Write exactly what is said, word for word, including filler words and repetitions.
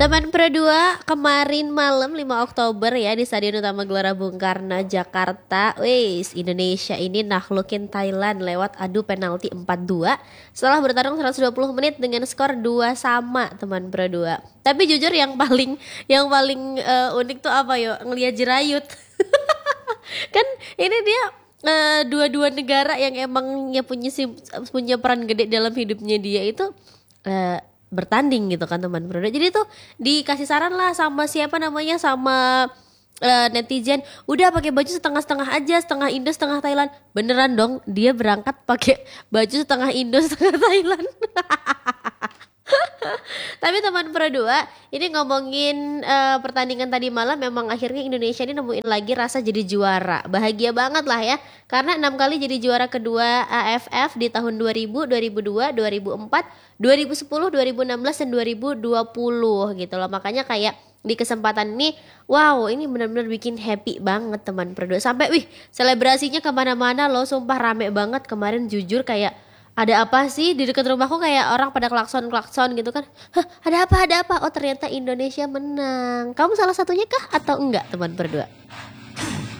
Teman Pro dua kemarin malam lima Oktober ya di Stadion Utama Gelora Bung Karno Jakarta. Wis, Indonesia ini naklukin Thailand lewat adu penalti empat dua setelah bertarung seratus dua puluh menit dengan skor dua sama teman Pro dua. Tapi jujur yang paling yang paling uh, unik tuh apa yo? Ngeliat Jerayut. Kan ini dia uh, dua-dua negara yang emang ya punya punya peran gede dalam hidupnya dia itu uh, bertanding gitu kan teman Pro. Jadi tuh dikasih saran lah sama siapa namanya sama uh, netizen, udah pakai baju setengah-setengah aja, setengah Indo setengah Thailand. Beneran dong, dia berangkat pakai baju setengah Indo setengah Thailand. Tapi teman Pro dua, ini ngomongin uh, pertandingan tadi malam, memang akhirnya Indonesia ini nemuin lagi rasa jadi juara. Bahagia banget lah ya, karena enam kali jadi juara kedua A F F di tahun dua ribu, dua ribu dua, dua ribu empat, dua ribu sepuluh, dua ribu enam belas, dan dua ribu dua puluh gitu loh. Makanya kayak di kesempatan ini, wow, ini benar-benar bikin happy banget teman Pro dua. Sampai wih, selebrasinya kemana-mana loh, sumpah rame banget kemarin. Jujur kayak ada apa sih di dekat rumahku, kayak orang pada klakson-klakson gitu kan. Hah, ada apa, ada apa? Oh ternyata Indonesia menang. Kamu salah satunya kah atau enggak teman Pro dua?